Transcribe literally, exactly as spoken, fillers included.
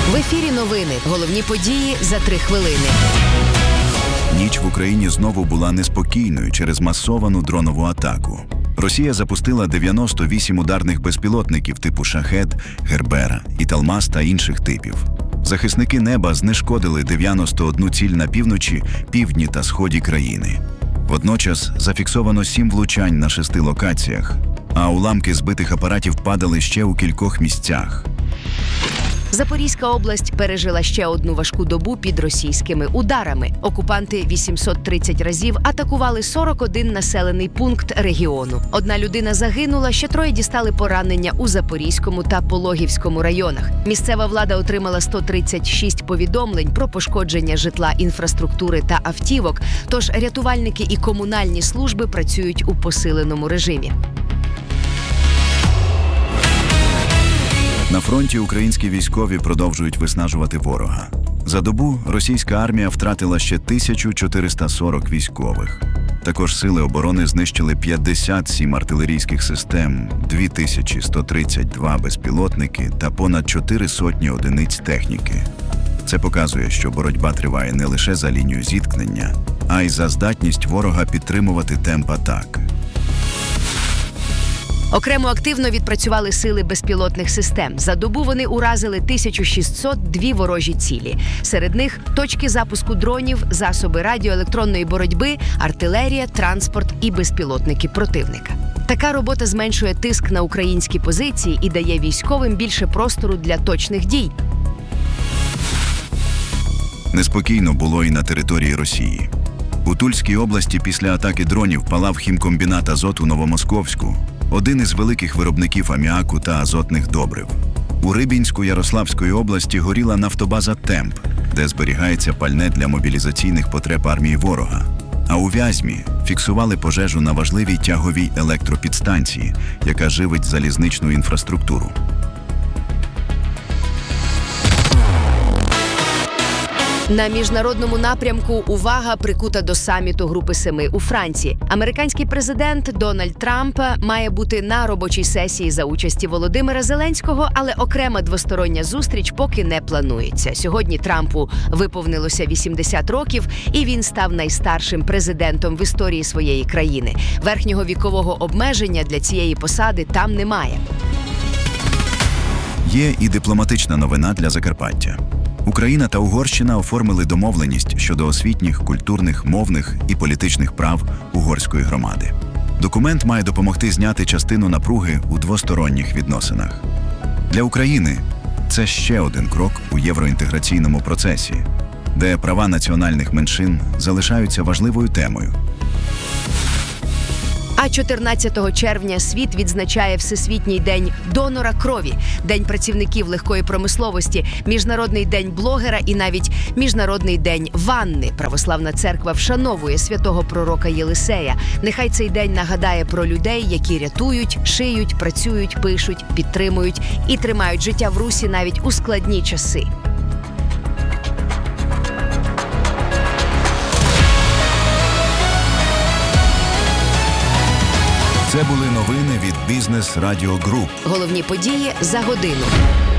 В ефірі новини. Головні події за три хвилини. Ніч в Україні знову була неспокійною через масовану дронову атаку. Росія запустила дев'яносто вісім ударних безпілотників типу «Шахед», «Гербера», «Італмас» та інших типів. Захисники неба знешкодили дев'яносто одну ціль на півночі, півдні та сході країни. Водночас зафіксовано сім влучань на шести локаціях, а уламки збитих апаратів падали ще у кількох місцях. Запорізька область пережила ще одну важку добу під російськими ударами. Окупанти вісімсот тридцять разів атакували сорок один населений пункт регіону. Одна людина загинула, ще троє дістали поранення у Запорізькому та Пологівському районах. Місцева влада отримала сто тридцять шість повідомлень про пошкодження житла, інфраструктури та автівок, тож рятувальники і комунальні служби працюють у посиленому режимі. На фронті українські військові продовжують виснажувати ворога. За добу російська армія втратила ще тисячу чотириста сорок військових. Також сили оборони знищили п'ятдесят сім артилерійських систем, дві тисячі сто тридцять два безпілотники та понад чотири сотні одиниць техніки. Це показує, що боротьба триває не лише за лінією зіткнення, а й за здатність ворога підтримувати темп атак. Окремо активно відпрацювали сили безпілотних систем. За добу вони уразили тисячу шістсот два ворожі цілі. Серед них точки запуску дронів, засоби радіоелектронної боротьби, артилерія, транспорт і безпілотники противника. Така робота зменшує тиск на українські позиції і дає військовим більше простору для точних дій. Неспокійно було і на території Росії. У Тульській області після атаки дронів палав хімкомбінат «Азот» у Новомосковську, один із великих виробників аміаку та азотних добрив. У Рибінську-Ярославської області горіла нафтобаза «Темп», де зберігається пальне для мобілізаційних потреб армії ворога. А у Вязьмі фіксували пожежу на важливій тяговій електропідстанції, яка живить залізничну інфраструктуру. На міжнародному напрямку увага прикута до саміту Групи Семи у Франції. Американський президент Дональд Трамп має бути на робочій сесії за участі Володимира Зеленського, але окрема двостороння зустріч поки не планується. Сьогодні Трампу виповнилося вісімдесят років, і він став найстаршим президентом в історії своєї країни. Верхнього вікового обмеження для цієї посади там немає. Є і дипломатична новина для Закарпаття. Україна та Угорщина оформили домовленість щодо освітніх, культурних, мовних і політичних прав угорської громади. Документ має допомогти зняти частину напруги у двосторонніх відносинах. Для України це ще один крок у євроінтеграційному процесі, де права національних меншин залишаються важливою темою. А чотирнадцятого червня світ відзначає Всесвітній день донора крові, День працівників легкої промисловості, Міжнародний день блогера і навіть Міжнародний день ванни. Православна церква вшановує святого пророка Єлисея. Нехай цей день нагадає про людей, які рятують, шиють, працюють, пишуть, підтримують і тримають життя в Русі навіть у складні часи. Це були новини від Бізнес Радіо Груп. Головні події за годину.